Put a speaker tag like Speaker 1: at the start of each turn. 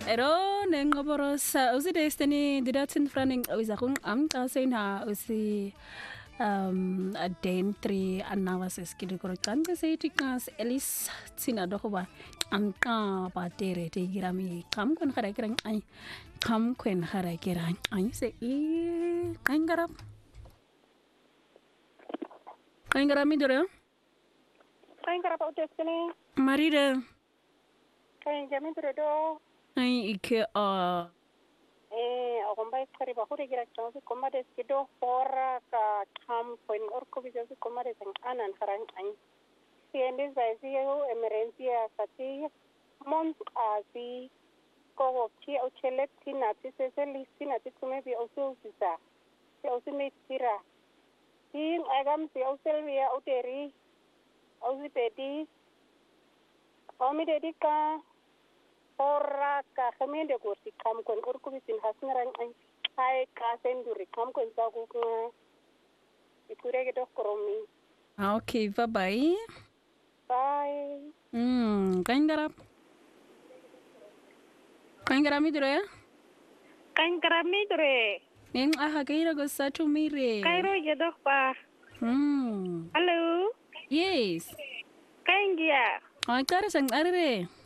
Speaker 1: Ero nengoboros usi destiny didatin franing uzakung kasena usi a den 3 anawas eskidi koro kanga seitika elis sina dokoba amka patere te girami kam kon khara kirang ai kam kon khara kirang ai se I kangarami dore
Speaker 2: Kangarapa destiny
Speaker 1: marida
Speaker 2: kanjami do
Speaker 1: ai ike
Speaker 2: akombai kari bakuri gira chonsi komade skido hora ka kam koin orko bijo komade sang anan harang ai siendis by CEO emergencia kati mont asi ko chi o chelet tinati se listina ti kume bi osu sisa se osu me tira tin agam se o selvia o teri o si pedi o mi dedika hora ka khamende gorti kam kon urku bisin hasnarang ai ka senduri kam kon sagu nga ikurege dok koromi
Speaker 1: okay bye bye kangarami dore
Speaker 2: kangarami dore
Speaker 1: neng aha kaira go satu mire
Speaker 2: kairo je dok pa hello
Speaker 1: yes
Speaker 2: kangia
Speaker 1: ai kare sang arere